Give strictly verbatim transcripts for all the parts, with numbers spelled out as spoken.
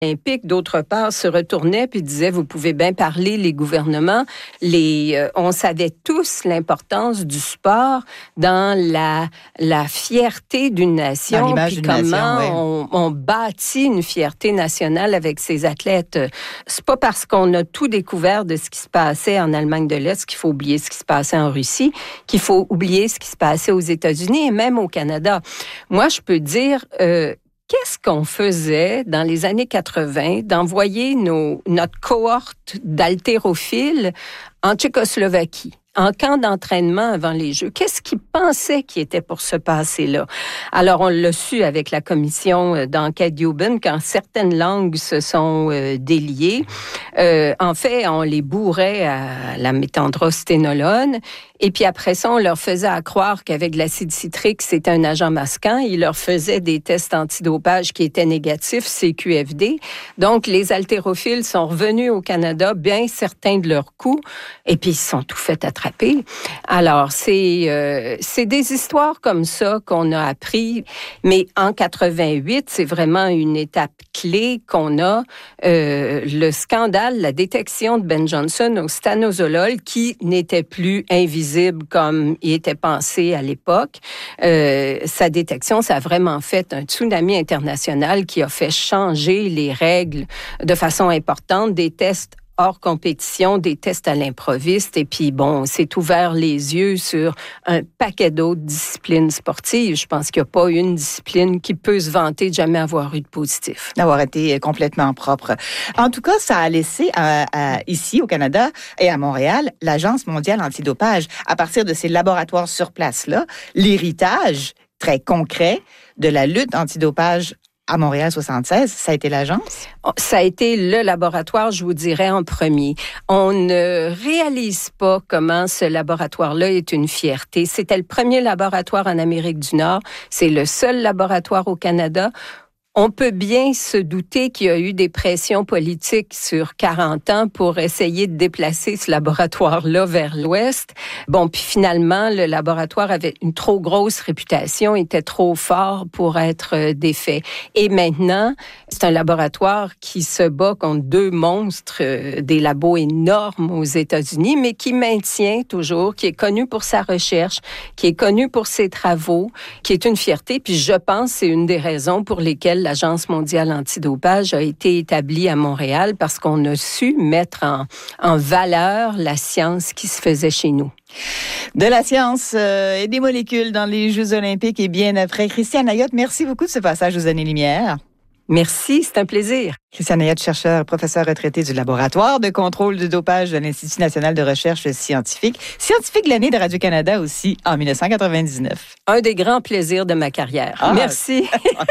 olympiques, d'autre part, se retournaient puis disaient, vous pouvez bien parler, les gouvernements. Les, euh, on savait tous l'importance du sport dans la, la fierté d'une nation. Dans l'image puis d'une comment nation, ouais. on, on bâtit une fierté nationale avec ses athlètes. C'est pas parce qu'on a tout découvert de ce qui se passait en Allemagne de l'Est qu'il faut oublier ce qui se passait en Russie, qu'il faut oublier ce qui se passait aux États-Unis et même au Canada. Moi, je peux dire... Euh, Qu'est-ce qu'on faisait dans les années quatre-vingt d'envoyer nos, notre cohorte d'haltérophiles en Tchécoslovaquie, en camp d'entraînement avant les Jeux? Qu'est-ce qu'ils pensaient qui était pour se passer là? Alors, on l'a su avec la commission d'enquête Dubin quand certaines langues se sont euh, déliées. Euh, en fait, on les bourrait à la méthandrosténolone. Et puis après ça, on leur faisait à croire qu'avec de l'acide citrique, c'était un agent masquant. Ils leur faisaient des tests antidopage qui étaient négatifs, C Q F D. Donc, les haltérophiles sont revenus au Canada, bien certains de leurs coups, et puis ils se sont tout fait attraper. Alors, c'est, euh, c'est des histoires comme ça qu'on a appris. Mais en quatre-vingt-huit, c'est vraiment une étape clé qu'on a. Euh, le scandale, la détection de Ben Johnson au stanozolol, qui n'était plus invisible comme il était pensé à l'époque. Euh, sa détection, ça a vraiment fait un tsunami international qui a fait changer les règles de façon importante, des tests hors compétition, des tests à l'improviste. Et puis, bon, c'est ouvert les yeux sur un paquet d'autres disciplines sportives. Je pense qu'il n'y a pas une discipline qui peut se vanter de jamais avoir eu de positif. D'avoir été complètement propre. En tout cas, ça a laissé à, à, ici, au Canada et à Montréal, l'Agence mondiale antidopage, à partir de ces laboratoires sur place-là, l'héritage très concret de la lutte antidopage à Montréal soixante-seize, ça a été l'agence? Ça a été le laboratoire, je vous dirais, en premier. On ne réalise pas comment ce laboratoire-là est une fierté. C'était le premier laboratoire en Amérique du Nord. C'est le seul laboratoire au Canada. On peut bien se douter qu'il y a eu des pressions politiques sur quarante ans pour essayer de déplacer ce laboratoire-là vers l'Ouest. Bon, puis finalement, le laboratoire avait une trop grosse réputation, était trop fort pour être défait. Et maintenant, c'est un laboratoire qui se bat contre deux monstres, des labos énormes aux États-Unis, mais qui maintient toujours, qui est connu pour sa recherche, qui est connu pour ses travaux, qui est une fierté. Puis je pense que c'est une des raisons pour lesquelles l'Agence mondiale antidopage a été établie à Montréal parce qu'on a su mettre en, en valeur la science qui se faisait chez nous. De la science euh, et des molécules dans les Jeux olympiques et bien après. Christiane Ayotte, merci beaucoup de ce passage aux années-lumière. Merci, c'est un plaisir. Christiane Ayotte, chercheur, professeur retraité du laboratoire de contrôle du dopage de l'Institut national de recherche scientifique. Scientifique de l'année de Radio-Canada aussi, en dix-neuf cent quatre-vingt-dix-neuf. Un des grands plaisirs de ma carrière. Ah, merci.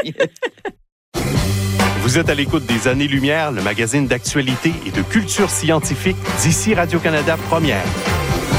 Vous êtes à l'écoute des Années-Lumière, le magazine d'actualité et de culture scientifique d'ici Radio-Canada Première.